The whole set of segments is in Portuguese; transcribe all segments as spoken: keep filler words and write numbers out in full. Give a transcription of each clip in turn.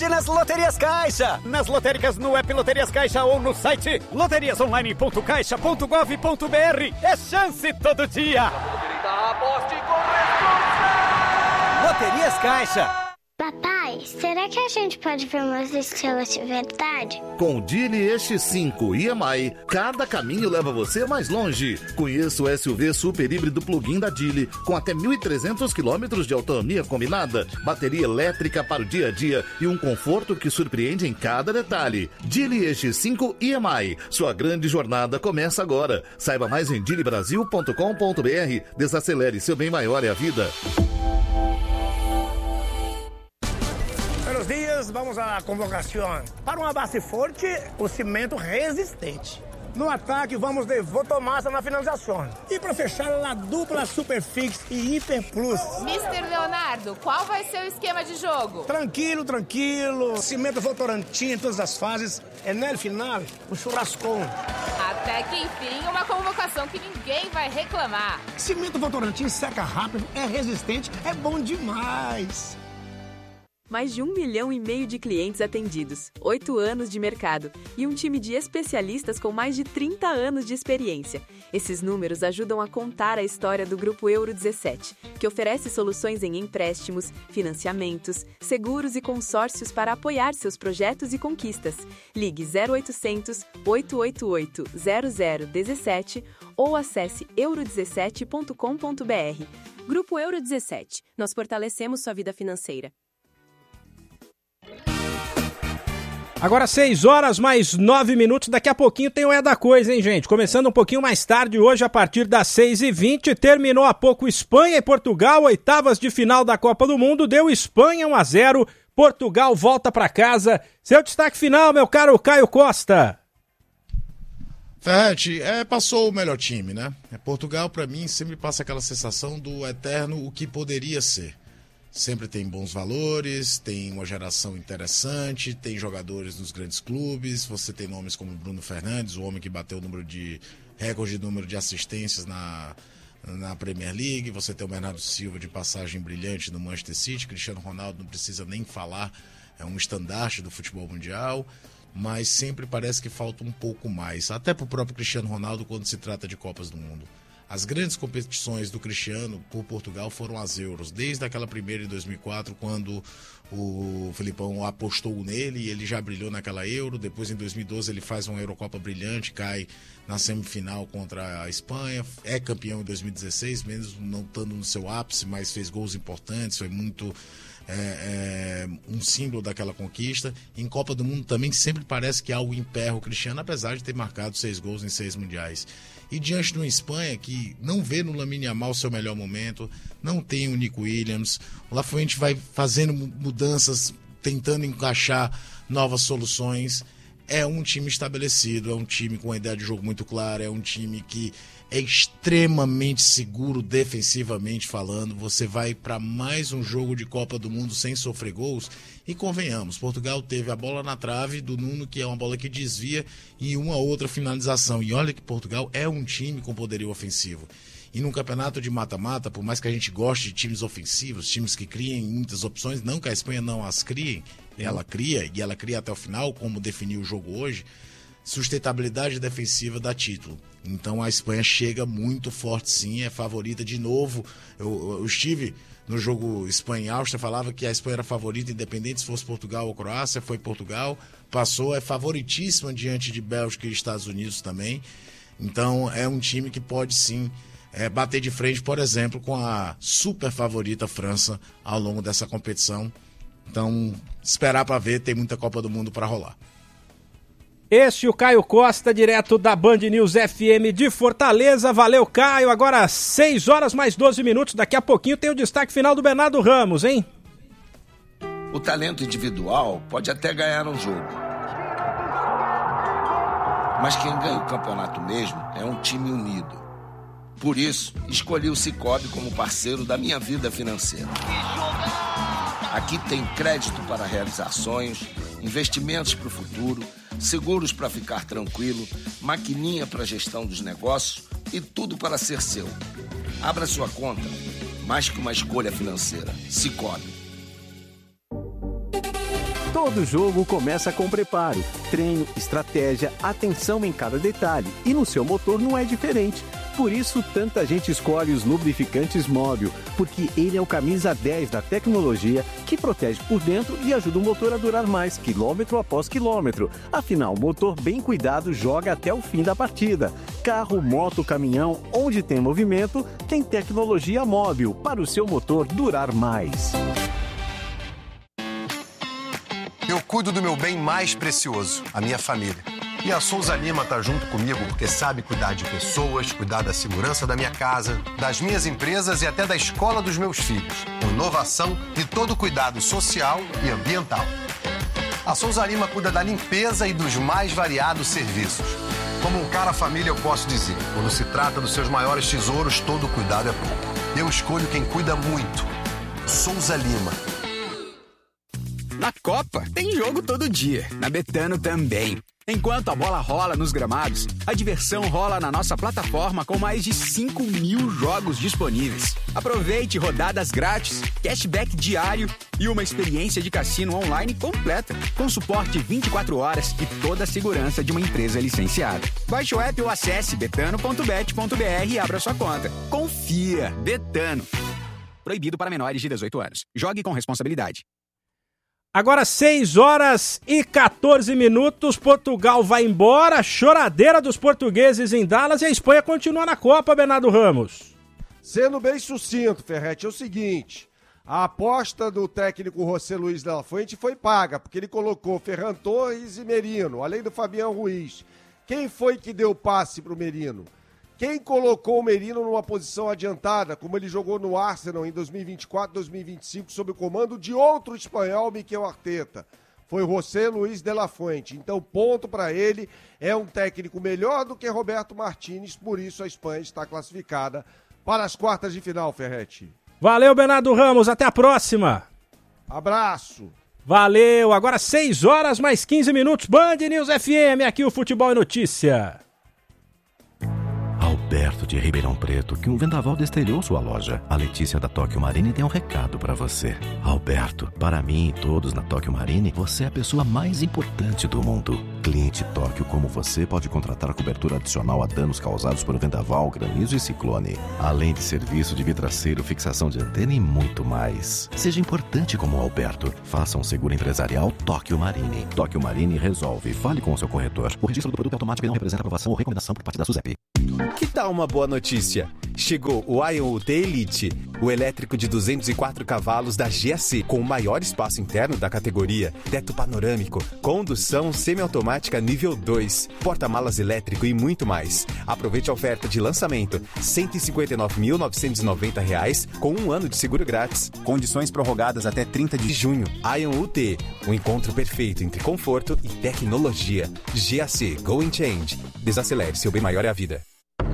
sorte nas Loterias Caixa. Nas lotéricas, no app Loterias Caixa ou no site loterias online ponto caixa ponto gov ponto br. É chance todo dia. Aposte com responsa. Loterias Caixa. Papai, será que a gente pode ver umas estrelas de verdade? Com o Geely E X cinco E M I, cada caminho leva você mais longe. Conheça o S U V super híbrido plug-in da Geely, com até mil e trezentos quilômetros de autonomia combinada, bateria elétrica para o dia a dia e um conforto que surpreende em cada detalhe. Geely E X cinco E M I, sua grande jornada começa agora. Saiba mais em geely brasil ponto com ponto br. Desacelere, seu bem maior é a vida. Buenos dias, vamos à convocação. Para uma base forte, o cimento resistente. No ataque, vamos de Votomassa na finalização. E para fechar, a dupla Superfix e Hiper Plus. mister Leonardo, qual vai ser o esquema de jogo? Tranquilo, tranquilo. Cimento Votorantim em todas as fases. É no final, o churrascão. Até que enfim, uma convocação que ninguém vai reclamar. Cimento Votorantim seca rápido, é resistente, é bom demais. Mais de um milhão e meio de clientes atendidos, oito anos de mercado e um time de especialistas com mais de trinta anos de experiência. Esses números ajudam a contar a história do Grupo Euro dezessete, que oferece soluções em empréstimos, financiamentos, seguros e consórcios para apoiar seus projetos e conquistas. Ligue zero oitocentos, oito oito oito, zero zero um sete ou acesse euro dezessete ponto com ponto br. Grupo Euro dezessete. Nós fortalecemos sua vida financeira. Agora seis horas mais nove minutos, daqui a pouquinho tem o É da Coisa, hein, gente? Começando um pouquinho mais tarde hoje, a partir das seis e vinte, terminou há pouco Espanha e Portugal, oitavas de final da Copa do Mundo, deu Espanha um a zero, Portugal volta para casa. Seu destaque final, meu caro Caio Costa. Ferretti, é, passou o melhor time, né? Portugal, para mim, sempre passa aquela sensação do eterno o que poderia ser. Sempre tem bons valores, tem uma geração interessante, tem jogadores nos grandes clubes, você tem nomes como Bruno Fernandes, o homem que bateu o número de recorde de número de assistências na, na Premier League, você tem o Bernardo Silva de passagem brilhante no Manchester City, Cristiano Ronaldo não precisa nem falar, é um estandarte do futebol mundial, mas sempre parece que falta um pouco mais, até para o próprio Cristiano Ronaldo quando se trata de Copas do Mundo. As grandes competições do Cristiano por Portugal foram as Euros, desde aquela primeira em dois mil e quatro, quando o Filipão apostou nele e ele já brilhou naquela Euro. Depois, em dois mil e doze, ele faz uma Eurocopa brilhante, cai na semifinal contra a Espanha, é campeão em dois mil e dezesseis, mesmo não estando no seu ápice, mas fez gols importantes, foi muito... É, é, um símbolo daquela conquista. Em Copa do Mundo também sempre parece que algo emperra o Cristiano, apesar de ter marcado seis gols em seis mundiais. E diante de uma Espanha que não vê no Lamine Yamal o seu melhor momento, não tem o Nico Williams, o Lafuente vai fazendo mudanças, tentando encaixar novas soluções. É um time estabelecido, é um time com uma ideia de jogo muito clara, é um time que é extremamente seguro defensivamente falando. Você vai para mais um jogo de Copa do Mundo sem sofrer gols e convenhamos, Portugal teve a bola na trave do Nuno, que é uma bola que desvia, e uma outra finalização. E olha que Portugal é um time com poderio ofensivo. E num campeonato de mata-mata, por mais que a gente goste de times ofensivos, times que criem muitas opções, não que a Espanha não as crie, ela cria, e ela cria até o final, como definiu o jogo hoje, sustentabilidade defensiva dá título. Então a Espanha chega muito forte sim, é favorita de novo. Eu, eu estive no jogo Espanha e Áustria, falava que a Espanha era favorita, independente se fosse Portugal ou Croácia, foi Portugal, passou, é favoritíssima diante de Bélgica e Estados Unidos também. Então é um time que pode sim é, bater de frente, por exemplo, com a super favorita França ao longo dessa competição. Então, esperar para ver, tem muita Copa do Mundo para rolar. Esse é o Caio Costa, direto da Band News F M de Fortaleza. Valeu, Caio. Agora seis horas mais doze minutos. Daqui a pouquinho tem o destaque final do Bernardo Ramos, hein? O talento individual pode até ganhar um jogo. Mas quem ganha o campeonato mesmo é um time unido. Por isso, escolhi o Sicoob como parceiro da minha vida financeira. Aqui tem crédito para realizar sonhos, investimentos para o futuro, seguros para ficar tranquilo, maquininha para gestão dos negócios e tudo para ser seu. Abra sua conta, mais que uma escolha financeira. Sicoob. Todo jogo começa com preparo, treino, estratégia, atenção em cada detalhe. E no seu motor não é diferente. Por isso, tanta gente escolhe os lubrificantes Móbil, porque ele é o camisa dez da tecnologia que protege por dentro e ajuda o motor a durar mais, quilômetro após quilômetro. Afinal, motor bem cuidado joga até o fim da partida. Carro, moto, caminhão, onde tem movimento, tem tecnologia Móbil para o seu motor durar mais. Eu cuido do meu bem mais precioso, a minha família. E a Souza Lima tá junto comigo porque sabe cuidar de pessoas, cuidar da segurança da minha casa, das minhas empresas e até da escola dos meus filhos. Com inovação e todo cuidado social e ambiental. A Souza Lima cuida da limpeza e dos mais variados serviços. Como um cara família, eu posso dizer, quando se trata dos seus maiores tesouros, todo cuidado é pouco. Eu escolho quem cuida muito. Souza Lima. Na Copa, tem jogo todo dia. Na Betano também. Enquanto a bola rola nos gramados, a diversão rola na nossa plataforma com mais de cinco mil jogos disponíveis. Aproveite rodadas grátis, cashback diário e uma experiência de cassino online completa, com suporte vinte e quatro horas e toda a segurança de uma empresa licenciada. Baixe o app ou acesse betano ponto bet ponto b r e abra sua conta. Confia, Betano. Proibido para menores de dezoito anos. Jogue com responsabilidade. Agora seis horas e quatorze minutos, Portugal vai embora, choradeira dos portugueses em Dallas e a Espanha continua na Copa, Bernardo Ramos. Sendo bem sucinto, Ferretti, é o seguinte, a aposta do técnico José Luiz de la Fuente foi paga, porque ele colocou Ferran Torres e Merino, além do Fabián Ruiz. Quem foi que deu passe pro Merino? Quem colocou o Merino numa posição adiantada, como ele jogou no Arsenal em dois mil e vinte e quatro, dois mil e vinte e cinco, sob o comando de outro espanhol, Mikel Arteta? Foi José Luiz de la Fuente. Então, ponto para ele, é um técnico melhor do que Roberto Martínez, por isso a Espanha está classificada para as quartas de final, Ferretti. Valeu, Bernardo Ramos, até a próxima. Abraço. Valeu, agora seis horas mais quinze minutos, Band News F M, aqui o Futebol e Notícia. Alberto de Ribeirão Preto, que um vendaval destelhou sua loja. A Letícia da Tóquio Marine tem um recado pra você. Alberto, para mim e todos na Tóquio Marine, você é a pessoa mais importante do mundo. Cliente Tóquio como você pode contratar cobertura adicional a danos causados por vendaval, granizo e ciclone. Além de serviço de vidraceiro, fixação de antena e muito mais. Seja importante como o Alberto. Faça um seguro empresarial Tóquio Marine. Tóquio Marine resolve. Fale com o seu corretor. O registro do produto automático não representa aprovação ou recomendação por parte da SUSEP. Que tal uma boa notícia? Chegou o Ion U T Elite, o elétrico de duzentos e quatro cavalos da G A C, com o maior espaço interno da categoria, teto panorâmico, condução semiautomática nível dois, porta-malas elétrico e muito mais. Aproveite a oferta de lançamento, cento e cinquenta e nove mil novecentos e noventa reais, com um ano de seguro grátis. Condições prorrogadas até trinta de junho. Ion U T, o encontro perfeito entre conforto e tecnologia. G A C, Go and Change. Desacelere, seu bem maior é a vida.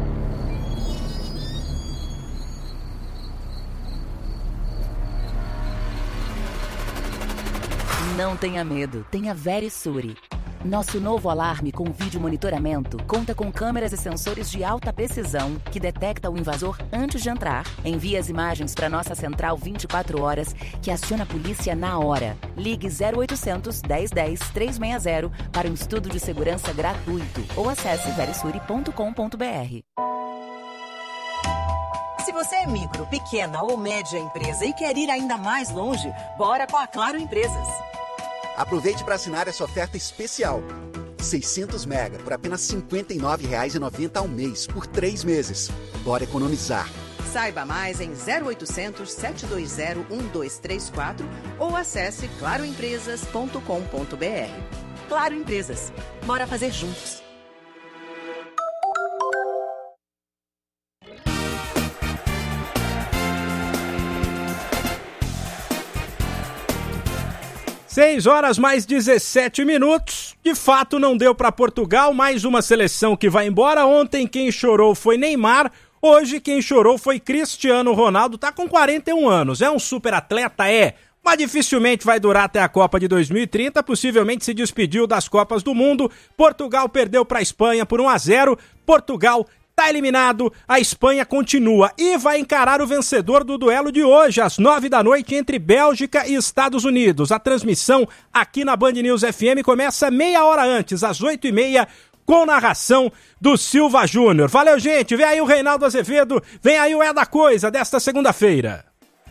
Não tenha medo, tenha Verisure. Nosso novo alarme com vídeo monitoramento conta com câmeras e sensores de alta precisão que detecta o invasor antes de entrar. Envia as imagens para nossa central vinte e quatro horas, que aciona a polícia na hora. Ligue zero oitocentos, dez dez, trezentos e sessenta para um estudo de segurança gratuito ou acesse verisure ponto com ponto b r. Se você é micro, pequena ou média empresa e quer ir ainda mais longe, bora com a Claro Empresas. Aproveite para assinar essa oferta especial. seiscentos mega por apenas cinquenta e nove reais e noventa centavos ao mês, por três meses. Bora economizar. Saiba mais em zero oitocentos, sete dois zero, um dois três quatro ou acesse claro empresas ponto com ponto b r. Claro Empresas. Bora fazer juntos. seis horas mais dezessete minutos. De fato, não deu para Portugal. Mais uma seleção que vai embora. Ontem quem chorou foi Neymar. Hoje quem chorou foi Cristiano Ronaldo. Tá com quarenta e um anos. É um super atleta? É. Mas dificilmente vai durar até a Copa de dois mil e trinta. Possivelmente se despediu das Copas do Mundo. Portugal perdeu para a Espanha por um a zero. Portugal tá eliminado, a Espanha continua e vai encarar o vencedor do duelo de hoje, às nove da noite, entre Bélgica e Estados Unidos. A transmissão aqui na Band News F M começa meia hora antes, às oito e meia, com narração do Silva Júnior. Valeu, gente. Vem aí o Reinaldo Azevedo, vem aí o É da Coisa desta segunda-feira.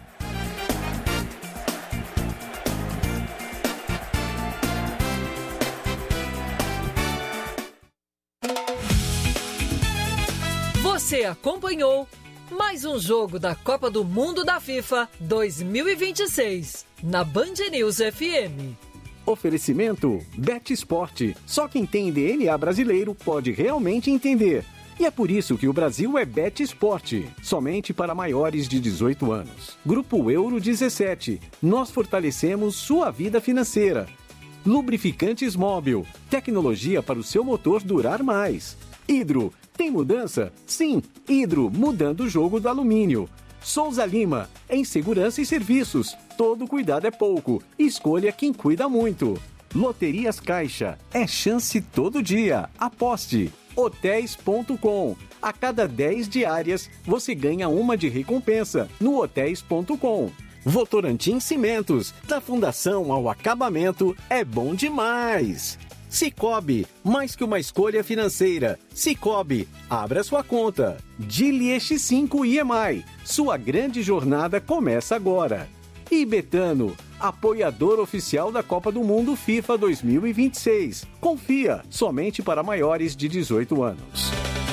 Você acompanhou mais um jogo da Copa do Mundo da FIFA dois mil e vinte e seis na Band News F M. Oferecimento Bet Sport. Só quem tem D N A brasileiro pode realmente entender. E é por isso que o Brasil é Bet Sport. Somente para maiores de dezoito anos. Grupo Euro dezessete. Nós fortalecemos sua vida financeira. Lubrificantes Móbil. Tecnologia para o seu motor durar mais. Hidro. Tem mudança? Sim, Hidro, mudando o jogo do alumínio. Souza Lima, em segurança e serviços. Todo cuidado é pouco. Escolha quem cuida muito. Loterias Caixa, é chance todo dia. Aposte. hotéis ponto com. A cada dez diárias, você ganha uma de recompensa no hotéis ponto com. Votorantim Cimentos, da fundação ao acabamento, é bom demais. Cicobi, mais que uma escolha financeira. Cicobi, abra sua conta. Dili X cinco I M I, sua grande jornada começa agora. E Betano, apoiador oficial da Copa do Mundo FIFA dois mil e vinte e seis. Confia, somente para maiores de dezoito anos.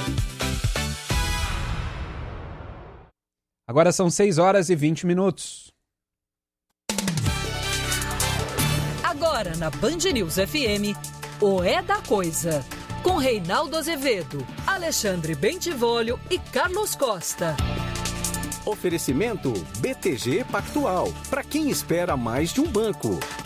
Agora são seis horas e vinte minutos. Agora na Band News F M, o É da Coisa, com Reinaldo Azevedo, Alexandre Bentivolio e Carlos Costa. Oferecimento B T G Pactual, para quem espera mais de um banco.